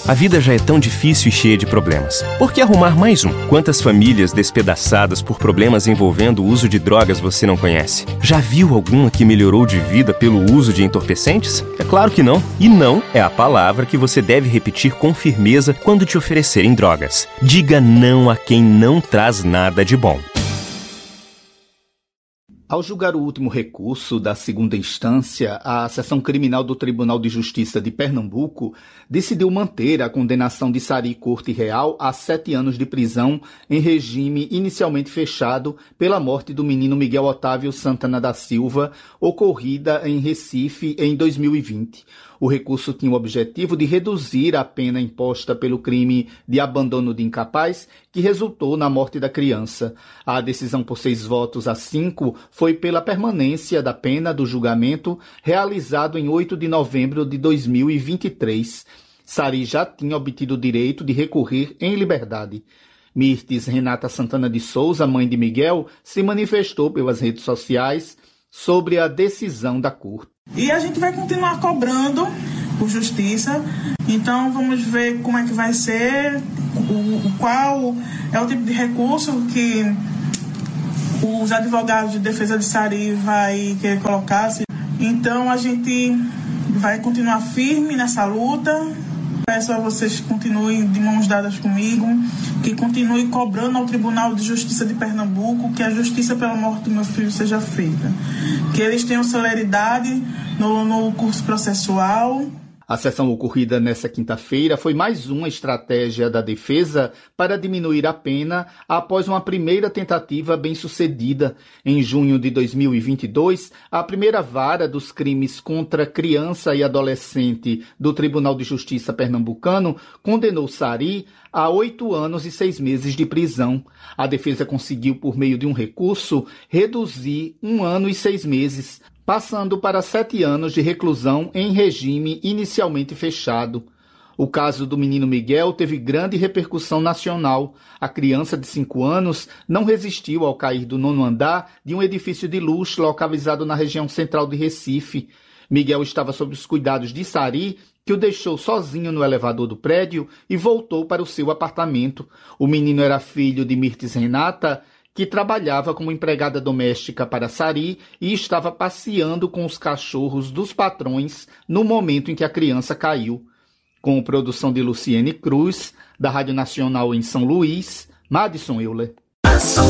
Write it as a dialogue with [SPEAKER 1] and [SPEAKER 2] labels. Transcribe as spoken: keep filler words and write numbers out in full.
[SPEAKER 1] A vida já é tão difícil e cheia de problemas. Por que arrumar mais um? Quantas famílias despedaçadas por problemas envolvendo o uso de drogas você não conhece? Já viu alguma que melhorou de vida pelo uso de entorpecentes? É claro que não. E não é a palavra que você deve repetir com firmeza quando te oferecerem drogas. Diga não a quem não traz nada de bom.
[SPEAKER 2] Ao julgar o último recurso da segunda instância, a Seção Criminal do Tribunal de Justiça de Pernambuco decidiu manter a condenação de Sari Corte Real a sete anos de prisão em regime inicialmente fechado pela morte do menino Miguel Otávio Santana da Silva, ocorrida em Recife em dois mil e vinte. O recurso tinha o objetivo de reduzir a pena imposta pelo crime de abandono de incapaz, que resultou na morte da criança. A decisão por seis votos a cinco foi pela permanência da pena do julgamento, realizado em oito de novembro de dois mil e vinte e três. Sari já tinha obtido o direito de recorrer em liberdade. Mirtes Renata Santana de Souza, mãe de Miguel, se manifestou pelas redes sociais sobre a decisão da Corte.
[SPEAKER 3] E a gente vai continuar cobrando por justiça, então vamos ver como é que vai ser, o, o qual é o tipo de recurso que os advogados de defesa de Sari vai querer colocar. Então a gente vai continuar firme nessa luta. Peço a vocês que continuem de mãos dadas comigo, que continuem cobrando ao Tribunal de Justiça de Pernambuco que a justiça pela morte do meu filho seja feita. Que eles tenham celeridade no, no curso processual.
[SPEAKER 2] A sessão ocorrida nesta quinta-feira foi mais uma estratégia da defesa para diminuir a pena após uma primeira tentativa bem-sucedida. Em junho de dois mil e vinte e dois, a primeira vara dos crimes contra criança e adolescente do Tribunal de Justiça pernambucano condenou Sari a oito anos e seis meses de prisão. A defesa conseguiu, por meio de um recurso, reduzir um ano e seis meses, passando para sete anos de reclusão em regime inicialmente fechado. O caso do menino Miguel teve grande repercussão nacional. A criança de cinco anos não resistiu ao cair do nono andar de um edifício de luxo localizado na região central de Recife. Miguel estava sob os cuidados de Sari, que o deixou sozinho no elevador do prédio e voltou para o seu apartamento. O menino era filho de Mirtes Renata, que trabalhava como empregada doméstica para Sari e estava passeando com os cachorros dos patrões no momento em que a criança caiu. Com produção de Luciene Cruz, da Rádio Nacional em São Luís, Madison Euler.